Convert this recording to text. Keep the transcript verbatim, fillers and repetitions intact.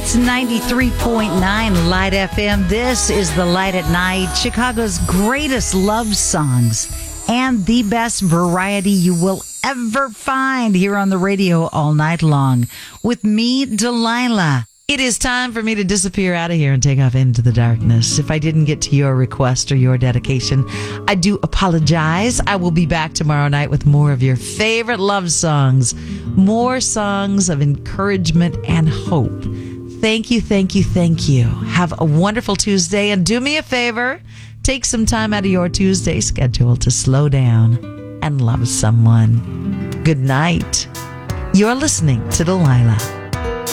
It's ninety-three point nine Light F M. This is the Light at Night, Chicago's greatest love songs and the best variety you will ever find here on the radio all night long. With me, Delilah. It is time for me to disappear out of here and take off into the darkness. If I didn't get to your request or your dedication, I do apologize. I will be back tomorrow night with more of your favorite love songs, more songs of encouragement and hope. Thank you, thank you, thank you. Have a wonderful Tuesday, and do me a favor, take some time out of your Tuesday schedule to slow down and love someone. Good night. You're listening to Delilah.